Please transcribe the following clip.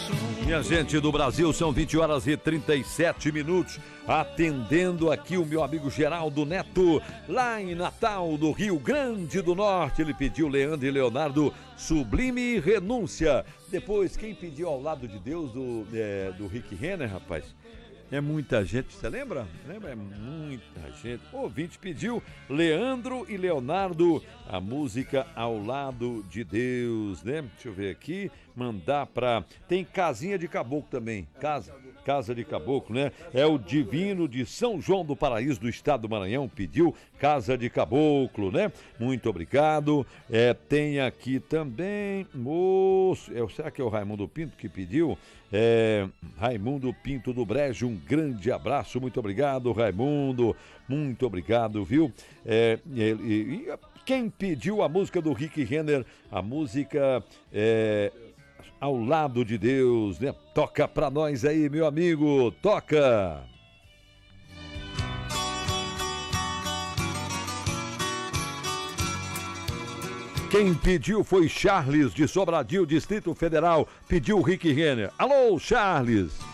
Minha gente do Brasil, são 20 horas e 37 minutos, atendendo aqui o meu amigo Geraldo Neto, lá em Natal, do Rio Grande do Norte. Ele pediu Leandro e Leonardo, Sublime Renúncia. Depois, quem pediu Ao Lado de Deus, do Rick Renner, rapaz? É muita gente, você lembra? Lembra? É muita gente. O ouvinte pediu Leandro e Leonardo, a música Ao Lado de Deus, né? Deixa eu ver aqui, mandar pra... Tem Casinha de Caboclo também, Casa de Caboclo, né? É o Divino de São João do Paraíso, do estado do Maranhão, pediu Casa de Caboclo, né? Muito obrigado. Tem aqui também, será que é o Raimundo Pinto que pediu? Raimundo Pinto do Brejo, um grande abraço, muito obrigado, Raimundo, muito obrigado, viu? Quem pediu a música do Rick Renner, a música Ao Lado de Deus, né? Toca pra nós aí, meu amigo, toca! Quem pediu foi Charles, de Sobradinho, Distrito Federal, pediu o Rick Renner. Alô, Charles!